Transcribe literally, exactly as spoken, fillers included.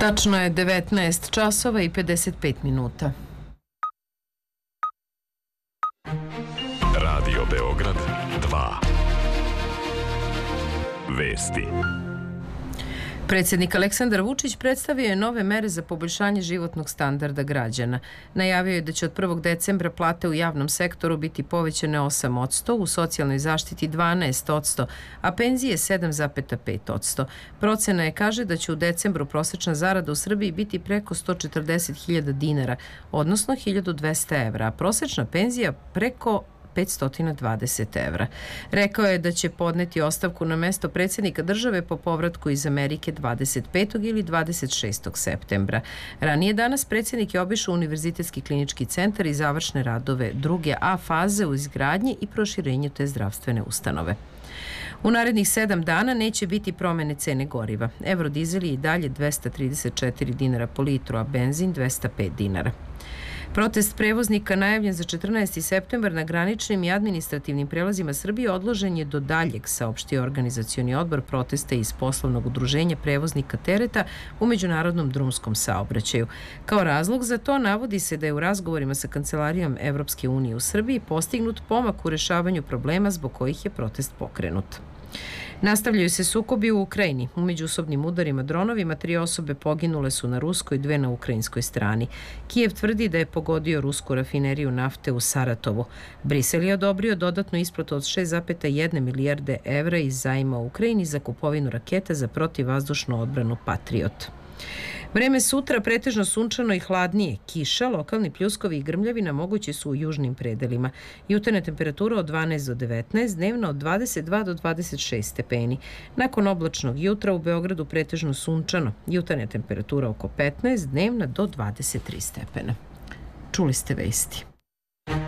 Tačno je devetnaest časova i pedeset pet minuta. Radio Beograd dva. Vesti. Predsjednik Aleksandar Vučić predstavio je nove mere za poboljšanje životnog standarda građana. Najavio je da će od prvog decembra plate u javnom sektoru biti povećane osam posto, u socijalnoj zaštiti dvanaest posto, a penzije sedam zarez pet posto. Procena je, kaže, da će u decembru prosečna zarada u Srbiji biti preko sto četrdeset hiljada dinara, odnosno hiljadu dvesta evra, a prosečna penzija preko petsto dvadeset evra. Rekao je da će podneti ostavku na mesto predsjednika države po povratku iz Amerike dvadeset petog ili dvadeset šestog septembra. Ranije danas predsjednik je obišao Univerzitetski klinički centar i završne radove druge A faze u izgradnji i proširenju te zdravstvene ustanove. U narednih sedam dana neće biti promene cene goriva. Eurodizel je i dalje dvesta trideset četiri dinara po litru, a benzin dvesta pet dinara. Protest prevoznika najavljen za četrnaesti septembar na graničnim i administrativnim prelazima Srbije odložen je do daljeg, saopštio organizacioni odbor protesta iz poslovnog udruženja prevoznika tereta u međunarodnom drumskom saobraćaju. Kao razlog za to navodi se da je u razgovorima sa Kancelarijom Evropske unije u Srbiji postignut pomak u rešavanju problema zbog kojih je protest pokrenut. Nastavljaju se sukobi u Ukrajini. U međusobnim udarima dronovima tri osobe poginule su na ruskoj, dve na ukrajinskoj strani. Kijev tvrdi da je pogodio rusku rafineriju nafte u Saratovu. Brisel je odobrio dodatnu isplatu od šest zarez jedna milijarde evra iz zajma u Ukrajini za kupovinu raketa za protivvazdušnu odbranu Patriot. Vreme sutra pretežno sunčano i hladnije. Kiša, lokalni pljuskovi i grmljavina mogući su u južnim predelima. Jutarnja temperatura od dvanaest do devetnaest, dnevna od dvadeset dva do dvadeset šest stepeni. Nakon oblačnog jutra u Beogradu pretežno sunčano. Jutarnja temperatura oko petnaest, dnevna do dvadeset tri stepena. Čuli ste vesti.